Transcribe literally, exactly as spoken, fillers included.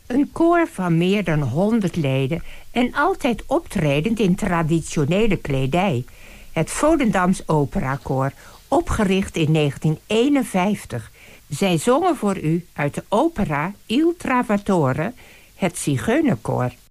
Een koor van meer dan honderd leden en altijd optredend in traditionele kledij. Het Volendams Operakoor, opgericht in negentien eenenvijftig. Zij zongen voor u uit de opera Il Trovatore, het Zigeunerkoor.